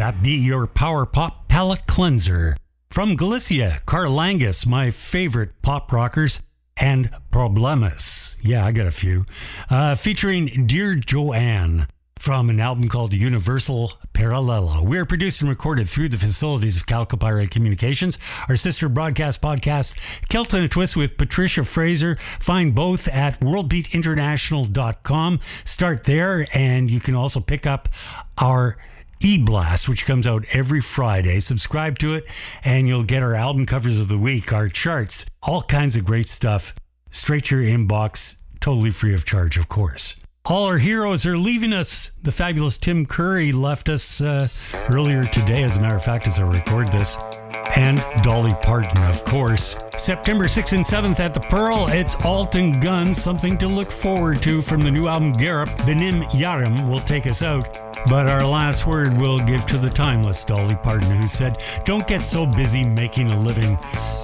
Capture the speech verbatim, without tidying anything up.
that be your Power Pop palate cleanser. From Galicia, Carlangas, my favorite pop rockers, and Problemas. Yeah, I got a few. Uh, featuring Dear Joanne from an album called Universal Parallelo. We're produced and recorded through the facilities of Calcopyrite Communications. Our sister broadcast podcast, Kelton and a Twist with Patricia Fraser. Find both at world beat international dot com. Start there, and you can also pick up our E-Blast, which comes out every Friday. Subscribe to it, and you'll get our album covers of the week, our charts, all kinds of great stuff, straight to your inbox, totally free of charge, of course. All our heroes are leaving us. The fabulous Tim Curry left us uh, earlier today, as a matter of fact, as I record this. And Dolly Parton, of course. September sixth and seventh at the Pearl, it's Alton Guns, something to look forward to from the new album Garip. Benim Yarim will take us out. But our last word we'll give to the timeless Dolly Parton, who said, "Don't get so busy making a living.